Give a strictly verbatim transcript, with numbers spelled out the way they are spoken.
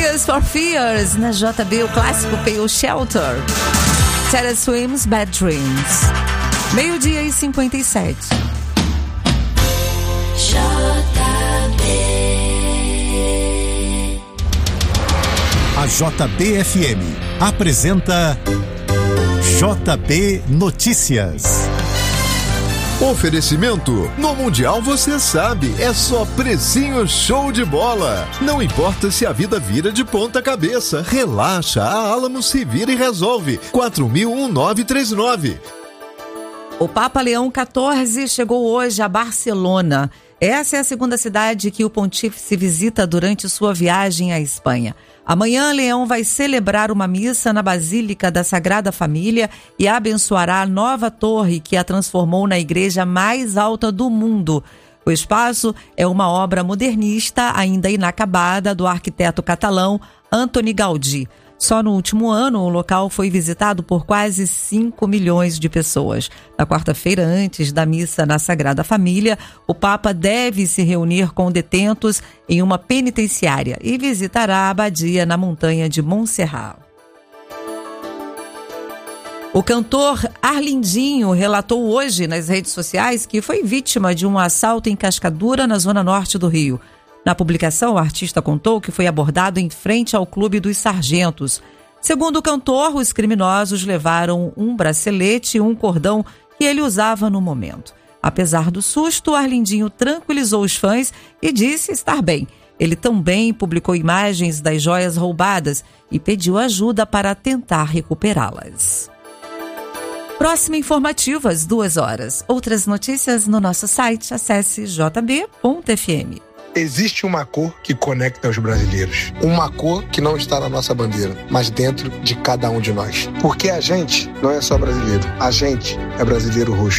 Tears for Fears, na J B, o clássico Pale Shelter. Sarah Swims, Bad Dreams. Meio-dia e cinquenta e sete. J B. A J B F M apresenta J B Notícias. Oferecimento: no Mundial você sabe, é só precinho show de bola. Não importa se a vida vira de ponta cabeça, relaxa, a Alamo se vira e resolve. quatro mil nove três nove. O Papa Leão quatorze chegou hoje a Barcelona. Essa é a segunda cidade que o pontífice visita durante sua viagem à Espanha. Amanhã, Leão vai celebrar uma missa na Basílica da Sagrada Família e abençoará a nova torre que a transformou na igreja mais alta do mundo. O espaço é uma obra modernista ainda inacabada do arquiteto catalão Antoni Gaudí. Só no último ano, o local foi visitado por quase cinco milhões de pessoas. Na quarta-feira, antes da missa na Sagrada Família, o Papa deve se reunir com detentos em uma penitenciária e visitará a abadia na montanha de Montserrat. O cantor Arlindinho relatou hoje nas redes sociais que foi vítima de um assalto em Cascadura, na zona norte do Rio. Na publicação, o artista contou que foi abordado em frente ao Clube dos Sargentos. Segundo o cantor, os criminosos levaram um bracelete e um cordão que ele usava no momento. Apesar do susto, Arlindinho tranquilizou os fãs e disse estar bem. Ele também publicou imagens das joias roubadas e pediu ajuda para tentar recuperá-las. Próxima informativa às duas horas. Outras notícias no nosso site. Acesse j b ponto f m. Existe uma cor que conecta os brasileiros. Uma cor que não está na nossa bandeira, mas dentro de cada um de nós. Porque a gente não é só brasileiro. A gente é brasileiro roxo.